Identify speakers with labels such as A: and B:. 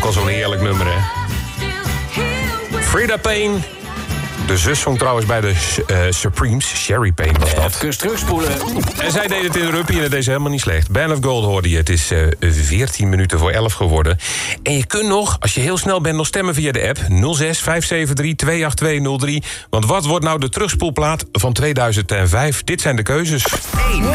A: Ook al zo'n heerlijk nummer, hè. Frida Payne. De zus zong trouwens bij de Supremes. Sherry Payne was dat.
B: Even terugspoelen.
A: En zij deed het in de Ruppie en het deed ze helemaal niet slecht. Band of Gold hoorde je. Het is 14 minuten voor 11 geworden. En je kunt nog, als je heel snel bent, nog stemmen via de app. 06 573 28203. Want wat wordt nou de terugspoelplaat van 2005? Dit zijn de keuzes.
C: 1.